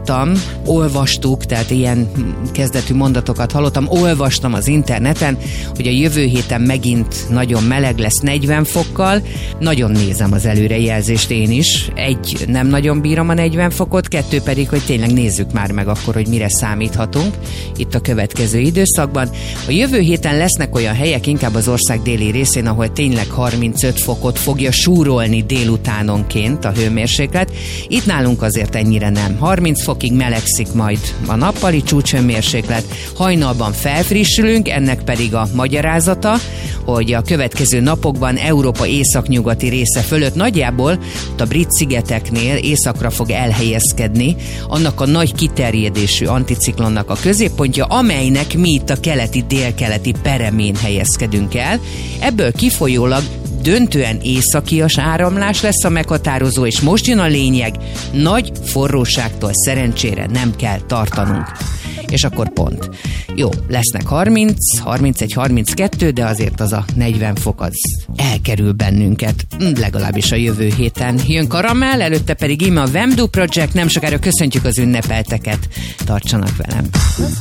olvastuk, tehát ilyen kezdetű mondatokat hallottam, olvastam az interneten, hogy a jövő héten megint nagyon meleg lesz 40 fokkal. Nagyon nézem az előrejelzést én is. Egy, nem nagyon bírom a 40 fokot, kettő pedig, hogy tényleg nézzük már meg akkor, hogy mire számíthatunk itt a következő időszakban. A jövő héten lesznek olyan helyek, inkább az ország déli részén, ahol tényleg 35 fokot fogja súrolni délutánonként a hőmérséklet. Itt nálunk azért ennyire nem. 30 fokig melegszik majd a nappali csúcshőmérséklet, hajnalban felfrissülünk, ennek pedig a magyarázata, hogy a következő napokban Európa északnyugati része fölött nagyjából a Brit-szigeteknél északra fog elhelyezkedni annak a nagy kiterjedésű anticiklonnak a középpontja, amelynek mi itt a keleti-délkeleti peremén helyezkedünk el. Ebből kifolyólag döntően északias áramlás lesz a meghatározó, és most jön a lényeg, nagy forróságtól szerencsére nem kell tartanunk. És akkor pont. Jó, lesznek 30, 31, 32, de azért az a 40 fok az elkerül bennünket, legalábbis a jövő héten. Jön Karamell, előtte pedig íme a Vemdu Project, nem sokára köszöntjük az ünnepelteket. Tartsanak velem!